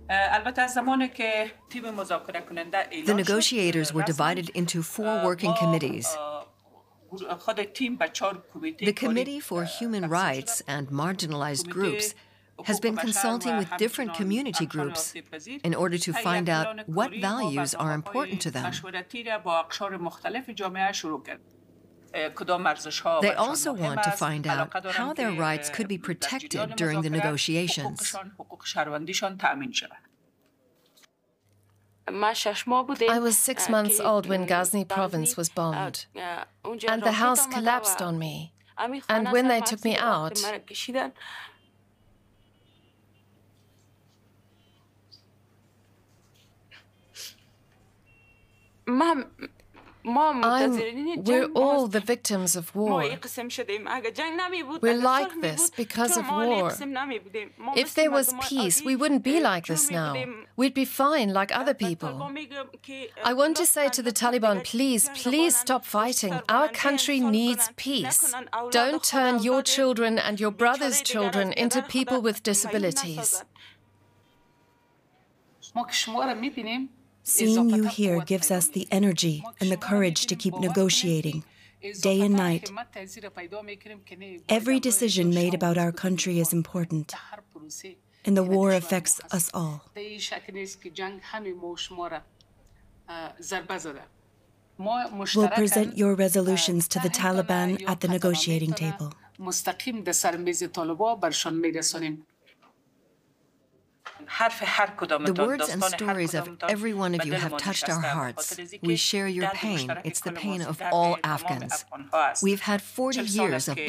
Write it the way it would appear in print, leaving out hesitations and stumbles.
The negotiators were divided into 4 working committees. The Committee for Human Rights and Marginalized Groups has been consulting with different community groups in order to find out what values are important to them. They also want to find out how their rights could be protected during the negotiations. I was 6 months old when Ghazni province was bombed, and the house collapsed on me. And when they took me out, we're all the victims of war. We're like this because of war. If there was peace, we wouldn't be like this now. We'd be fine like other people. I want to say to the Taliban, please, please stop fighting. Our country needs peace. Don't turn your children and your brothers' children into people with disabilities. Seeing you here gives us the energy and the courage to keep negotiating, day and night. Every decision made about our country is important, and the war affects us all. We'll present your resolutions to the Taliban at the negotiating table. The words and stories of every one of you have touched our hearts. We share your pain. It's the pain of all Afghans. We've had 40 years of